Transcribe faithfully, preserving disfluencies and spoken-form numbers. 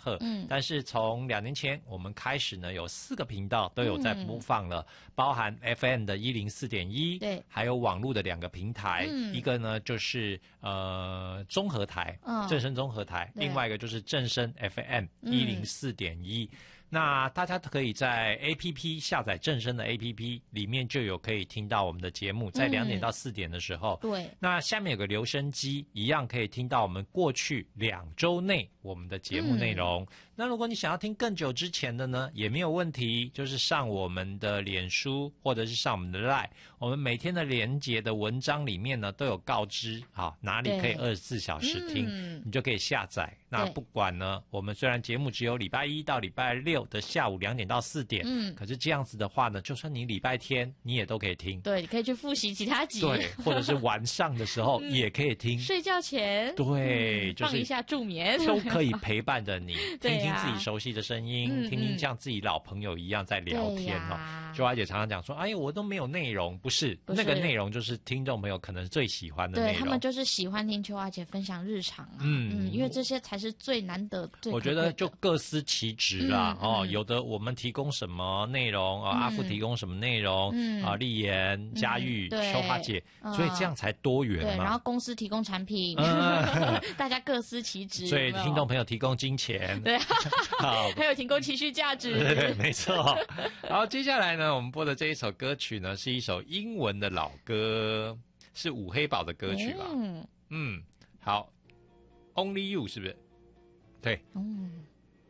赫。 嗯， 但是从两年前我们开始呢，有四个频道都有在播放了，嗯、包含 F M 的一零四点一， 对， 还有网络的两个平台， 嗯、 一个呢就是呃综合台， 哦、 正声综合台，另外一个就是正声 F M 一零四点一。那大家可以在 A P P 下载正声的 A P P 里面就有可以听到我们的节目，在两点到四点的时候， 嗯、对。 那下面有个留声机，一样可以听到我们过去两周内我们的节目内容。嗯、那如果你想要听更久之前的呢，也没有问题，就是上我们的脸书或者是上我们的 Line， 我们每天的连结的文章里面呢都有告知啊，哪里可以二十四小时听，嗯、你就可以下载。那不管呢，我们虽然节目只有礼拜一到礼拜六的下午两点到四点，嗯，可是这样子的话呢，就算你礼拜天你也都可以听， 对，你可以去复习其他集， 对，或者是晚上的时候也可以听， 嗯、睡觉前， 对， 嗯、 就是放一下助眠， 都可以陪伴着你，听听啊、 自己熟悉的声音， 嗯、 听听像自己老朋友一样在聊天哦。就阿姐常常讲说，哎呦，我都没有内容，不是， 不是那个内容就是听众朋友可能最喜欢的内容， 对他们就是喜欢听邱阿姐分享日常啊，嗯嗯，因为这些才是最难得。 我觉得就各司其职啦，嗯、哦，嗯、有的我们提供什么内容啊，嗯、阿富提供什么内容，嗯、啊，丽妍、佳玉、秋花姐，嗯、所以这样才多元嘛。 对，然后公司提供产品，嗯、大家各司其职。 所以听众朋友提供金钱， 对，好，还有提供情绪价值， 对对，没错。然后接下来呢，我们播的这一首歌曲呢，是一首英文的老歌，是五黑宝的歌曲吧？嗯嗯，好 ，Only You 是不是？对， 嗯。